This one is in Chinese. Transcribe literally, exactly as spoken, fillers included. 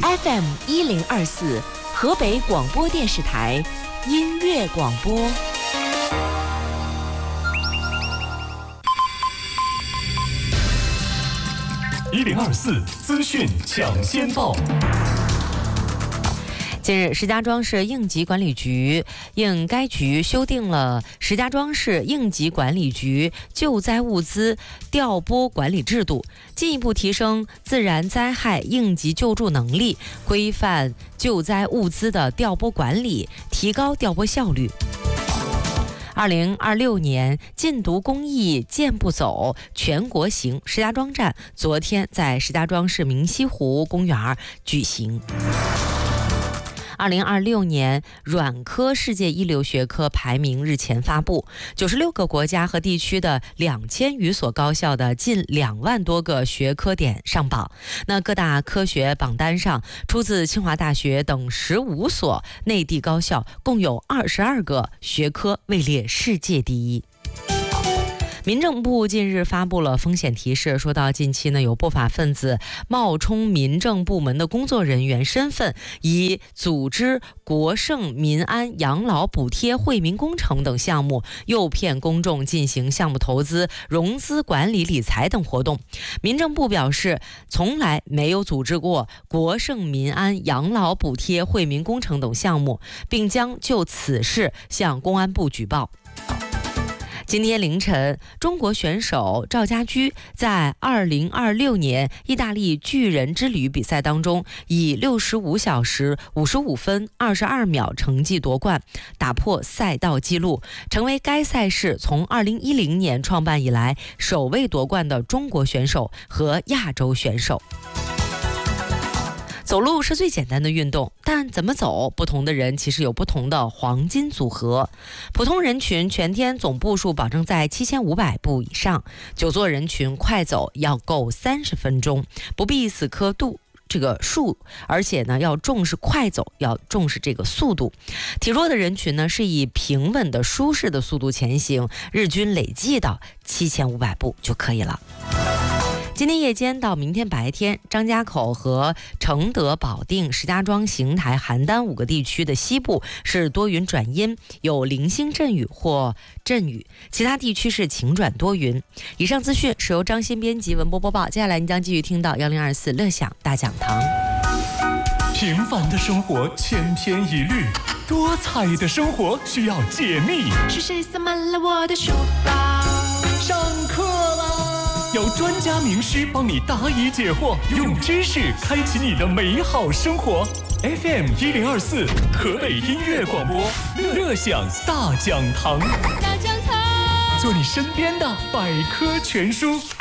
F M 一零二四，河北广播电视台音乐广播。 一零二四资讯抢先报。 近日，石家庄市应急管理局应该局修订了石家庄市应急管理局救灾物资调拨管理制度，进一步提升自然灾害应急救助能力，规范救灾物资的调拨管理，提高调拨效率。二零二六年禁毒公益健步走全国行石家庄站昨天在石家庄市明溪湖公园举行。二零二六年软科世界一流学科排名日前发布，九十六个国家和地区的两千余所高校的近两万多个学科点上榜。那各大科学榜单上，出自清华大学等十五所内地高校，共有二十二个学科位列世界第一。民政部近日发布了风险提示，说到近期呢，有不法分子冒充民政部门的工作人员身份，以组织国盛民安养老补贴惠民工程等项目，诱骗公众进行项目投资、融资管理、理财等活动。民政部表示，从来没有组织过国盛民安养老补贴惠民工程等项目，并将就此事向公安部举报。今天凌晨，中国选手赵家驹在二零二六年意大利巨人之旅比赛当中，以六十五小时五十五分二十二秒成绩夺冠，打破赛道纪录，成为该赛事从二零一零年创办以来首位夺冠的中国选手和亚洲选手。走路是最简单的运动，但怎么走，不同的人其实有不同的黄金组合。普通人群全天总步数保证在七千五百步以上，久坐人群快走要够三十分钟，不必死磕度这个数，而且呢要重视快走，要重视这个速度。体弱的人群呢是以平稳的舒适的速度前行，日均累计到七千五百步就可以了。今天夜间到明天白天，张家口和承德、保定、石家庄、邢台、邯郸五个地区的西部是多云转阴，有零星阵雨或阵雨，其他地区是晴转多云。以上资讯是由张欣编辑，文播播报。接下来您将继续听到幺零二四乐享大讲堂。 平凡的生活千篇一律，多彩的生活需要解密。 是谁塞满了我的书包？ 上课啦！有专家名师帮你答疑解惑，用知识开启你的美好生活。F M 一零二四，河北音乐广播，乐享大讲堂， 大讲堂， 做你身边的百科全书。